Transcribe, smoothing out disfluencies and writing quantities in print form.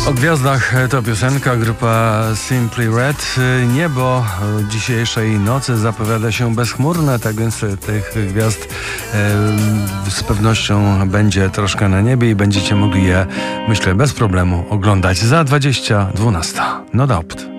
O gwiazdach to piosenka, grupa Simply Red. Niebo dzisiejszej nocy zapowiada się bezchmurne, tak więc tych gwiazd z pewnością będzie troszkę na niebie i będziecie mogli je, myślę, bez problemu oglądać za 20:12. No doubt.